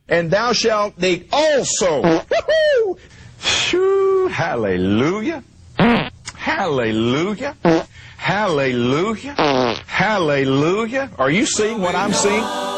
and thou shalt take also. Woo-hoo! Shoo, hallelujah. Hallelujah. Hallelujah. Hallelujah. Are you seeing what I'm seeing?